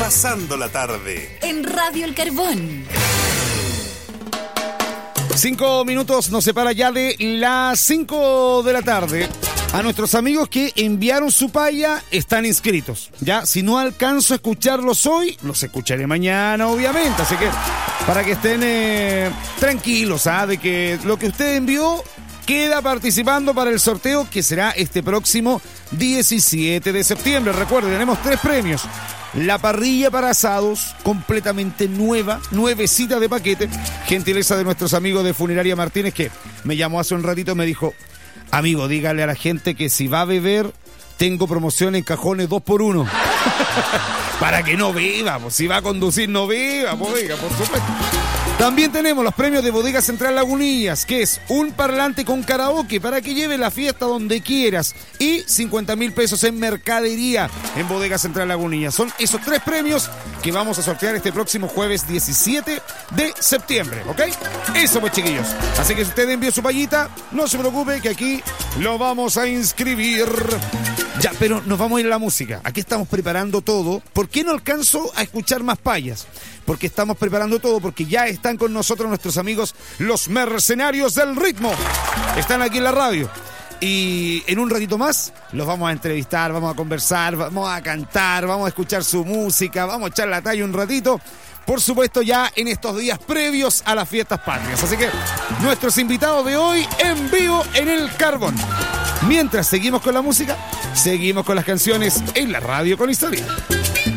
pasando la tarde. En Radio El Carbón. 5 minutos nos separa ya de las 5 de la tarde. A nuestros amigos que enviaron su paya están inscritos. Ya, si no alcanzo a escucharlos hoy, los escucharé mañana, obviamente. Así que para que estén tranquilos, de que lo que usted envió queda participando para el sorteo que será este próximo 17 de septiembre. Recuerden, tenemos 3 premios. La parrilla para asados, completamente nueva, nuevecita de paquete. Gentileza de nuestros amigos de Funeraria Martínez, que me llamó hace un ratito y me dijo: amigo, dígale a la gente que si va a beber, tengo promoción en cajones 2x1. Para que no beba, pues si va a conducir no beba, pues oiga, por supuesto. También tenemos los premios de Bodega Central Lagunillas, que es un parlante con karaoke para que lleve la fiesta donde quieras, y 50.000 pesos en mercadería en Bodega Central Lagunillas. Son esos 3 premios que vamos a sortear este próximo jueves 17 de septiembre, ¿ok? Eso pues, chiquillos. Así que si usted envió su payita, no se preocupe que aquí lo vamos a inscribir. Ya, pero nos vamos a ir a la música. Aquí estamos preparando todo. ¿Por qué no alcanzo a escuchar más payas? Porque estamos preparando todo, porque ya están con nosotros nuestros amigos los Mercenarios del Ritmo. Están aquí en la radio. Y en un ratito más los vamos a entrevistar, vamos a conversar, vamos a cantar, vamos a escuchar su música, vamos a echar la talla un ratito. Por supuesto, ya en estos días previos a las fiestas patrias. Así que nuestros invitados de hoy en vivo en El Carbón. Mientras seguimos con la música, seguimos con las canciones en la radio con historia.